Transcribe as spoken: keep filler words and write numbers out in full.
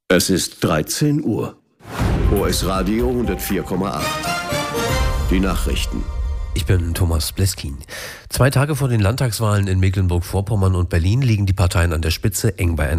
Es ist dreizehn Uhr. O S Radio hundertvier Komma acht. Die Nachrichten. Ich bin Thomas Bleskin. Zwei Tage vor den Landtagswahlen in Mecklenburg-Vorpommern und Berlin liegen die Parteien an der Spitze eng beieinander.